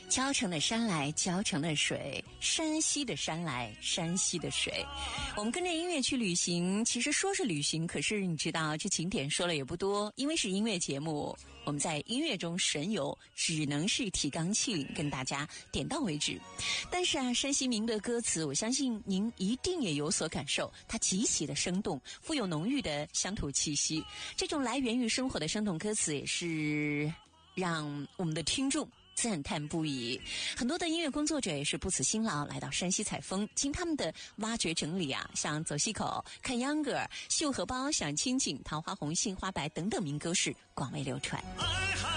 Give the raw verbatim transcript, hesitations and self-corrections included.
浇成的山来，浇成的水，山西的山来，山西的水。我们跟着音乐去旅行，其实说是旅行，可是你知道这景点说了也不多，因为是音乐节目，我们在音乐中神游，只能是提纲挈领跟大家点到为止。但是啊，山西民的歌词，我相信您一定也有所感受，它极其的生动，富有浓郁的乡土气息。这种来源于生活的生动歌词，也是让我们的听众赞叹不已。很多的音乐工作者也是不辞辛劳来到山西采风，经他们的挖掘整理啊，像走西口、看秧歌、绣荷包、想清景、桃花红、杏花白等等民歌是广为流传。